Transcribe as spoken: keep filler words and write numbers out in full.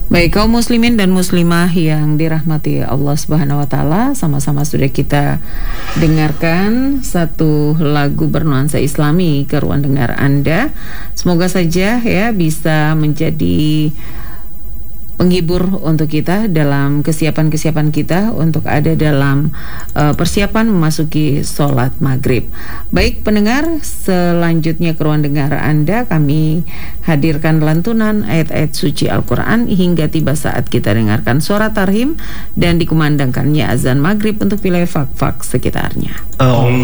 Baik, kaum muslimin dan muslimah yang dirahmati Allah Subhanahu wa taala, sama-sama sudah kita dengarkan satu lagu bernuansa Islami ke ruang dengar Anda. Semoga saja ya bisa menjadi penghibur untuk kita dalam kesiapan-kesiapan kita untuk ada dalam uh, persiapan memasuki sholat maghrib. Baik pendengar, selanjutnya ke ruang dengar Anda kami hadirkan lantunan ayat-ayat suci Al-Quran hingga tiba saat kita dengarkan suara tarhim dan dikumandangkannya azan maghrib untuk wilayah Fak-Fak sekitarnya. Oh.